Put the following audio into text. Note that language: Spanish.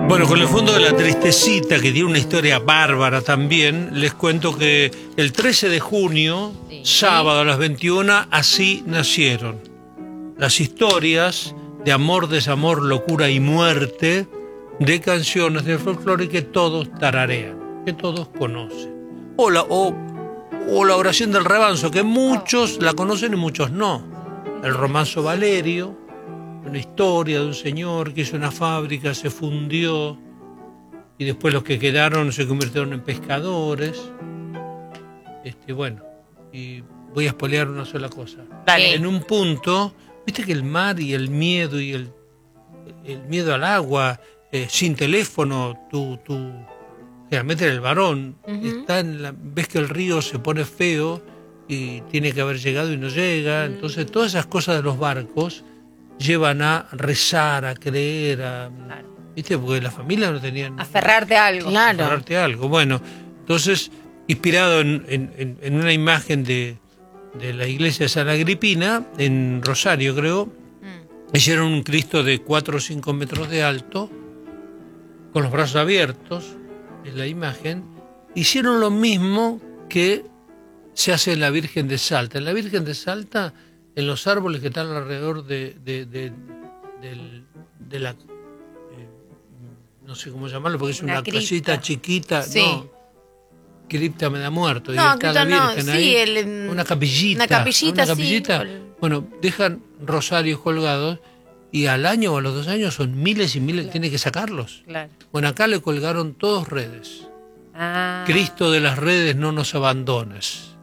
Bueno, con el fondo de la tristecita, que tiene una historia bárbara también, les cuento que el 13 de junio, sábado a las 21, así nacieron las historias de amor, desamor, locura y muerte de canciones del folclore que todos tararean, que todos conocen. O la oración del remanso, que muchos la conocen y muchos no. El romanzo Valerio, una historia de un señor que hizo una fábrica, se fundió y después los que quedaron se convirtieron en pescadores. Bueno, y voy a spoilear una sola cosa. Dale. En un punto, viste que el mar y el miedo el miedo al agua, sin teléfono, generalmente el varón, está ves que el río se pone feo y tiene que haber llegado y no llega. Entonces todas esas cosas de los barcos llevan a rezar, a creer, ¿viste? Porque la familia no tenían... Aferrarte a algo. Claro. Aferrarte a algo. Bueno, entonces, inspirado en una imagen de la iglesia de San Agripina, en Rosario creo, hicieron un Cristo de 4 o 5 metros de alto, con los brazos abiertos, es la imagen. Hicieron lo mismo que se hace en la Virgen de Salta. En la Virgen de Salta, en los árboles que están alrededor de la... no sé cómo llamarlo, porque es una casita chiquita. Sí. No, cripta me da muerto. No, está la Virgen ahí. Sí, Una capillita. Una capillita, sí. Bueno, dejan rosarios colgados y al año o a los 2 años son miles y miles, claro. Tiene que sacarlos. Claro. Bueno, acá le colgaron todos redes. Ah. Cristo de las redes, no nos abandones.